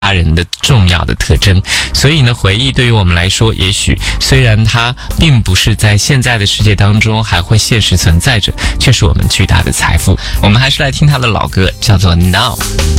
家人的重要的特征。所以呢，回忆对于我们来说，也许虽然它并不是在现在的世界当中还会现实存在着，却是我们巨大的财富。我们还是来听他的老歌，叫做 Now。